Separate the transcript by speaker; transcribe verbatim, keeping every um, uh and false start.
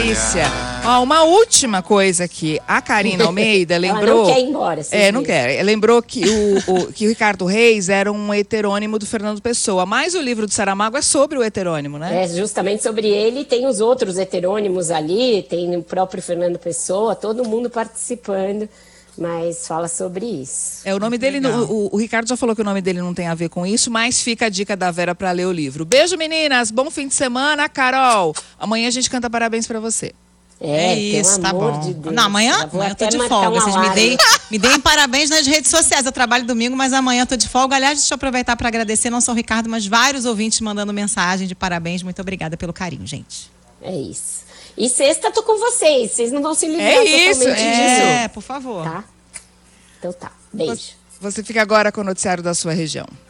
Speaker 1: delícia. Ó, uma última coisa aqui. A Karina Almeida lembrou...
Speaker 2: Ela não quer ir embora.
Speaker 1: É, não quer. Lembrou que o, o, que o Ricardo Reis era um heterônimo do Fernando Pessoa. Mas o livro do Saramago é sobre o heterônimo, né?
Speaker 2: É justamente sobre ele. Tem os outros heterônimos ali. Tem o próprio Fernando Pessoa. Todo mundo participando. Mas fala sobre isso.
Speaker 1: É, o nome dele, o, o Ricardo já falou que o nome dele não tem a ver com isso, mas fica a dica da Vera para ler o livro. Beijo, meninas, bom fim de semana. Carol, amanhã a gente canta parabéns para você.
Speaker 2: É,
Speaker 3: É isso, tá bom.
Speaker 2: De Deus.
Speaker 3: Não, amanhã, amanhã eu tô de folga. Vocês me deem, me deem parabéns nas redes sociais. Eu trabalho domingo, mas amanhã eu tô de folga. Aliás, deixa eu aproveitar para agradecer não só o Ricardo, mas vários ouvintes mandando mensagem de parabéns. Muito obrigada pelo carinho, gente.
Speaker 2: É isso. E sexta tô com vocês. Vocês não vão se livrar
Speaker 1: é isso,
Speaker 2: totalmente disso.
Speaker 3: É, por favor.
Speaker 2: Tá? Então tá. Beijo.
Speaker 1: Você fica agora com o noticiário da sua região.